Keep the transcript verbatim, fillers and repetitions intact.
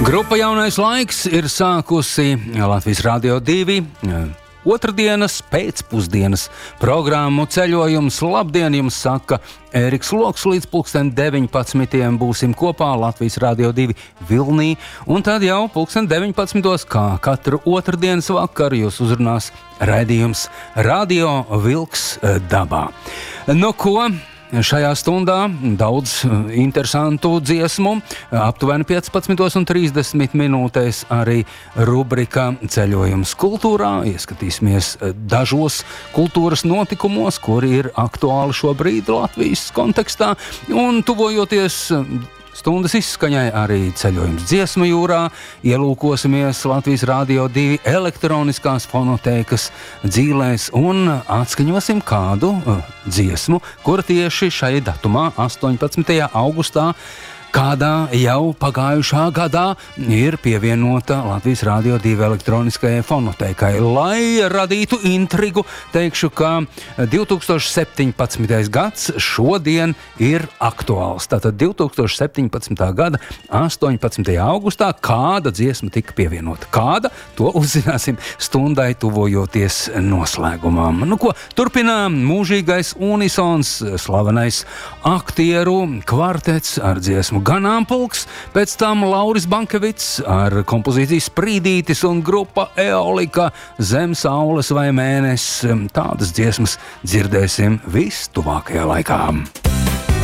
Grupa Jaunais laiks ir sākusi Latvijas Radio divi otrdienas pēcpusdienas programmu ceļojums. Labdien, jums saka Ēriks Loks, līdz pulksten deviņpadsmitiem būsim kopā Latvijas Radio divi Vilnī, un tad jau pulksten deviņpadsmitos, kā katru otrdienas vakaru, jūs uzrunās raidījums Radio Vilks dabā. No ko? Šajā stundā daudz interesantu dziesmu, aptuveni piecpadsmitos un trīsdesmit minūtēs arī rubrika Ceļojums kultūrā. Ieskatīsimies dažos kultūras notikumos, kuri ir aktuāli šobrīd Latvijas kontekstā, un tuvojoties stundas izskaņai arī ceļojums dziesmu jūrā, ielūkosimies Latvijas Radio divi elektroniskās fonotēkas dzīlēs un atskaņosim kādu uh, dziesmu, kura tieši šai datumā, astoņpadsmitajā augustā, kādā jau pagājušā gadā ir pievienota Latvijas Radio divi elektroniskajai fonotēkai. Lai radītu intrigu, teikšu, ka divtūkstoš septiņpadsmitais gads šodien ir aktuāls. Tātad divtūkstoš septiņpadsmitā gada astoņpadsmitajā augustā kāda dziesma tika pievienota. Kāda? To uzzināsim stundai tuvojoties noslēgumam. Nu ko, turpinām mūžīgais unisons, slavenais aktieru kvartets ar dziesmu Ganāmpulks, pēc tam Lauris Bankevits ar kompozīciju Sprīdītis un grupa Eolika Zem saules vai mēnesis. Tādas dziesmas dzirdēsim vistuvākajā laikā.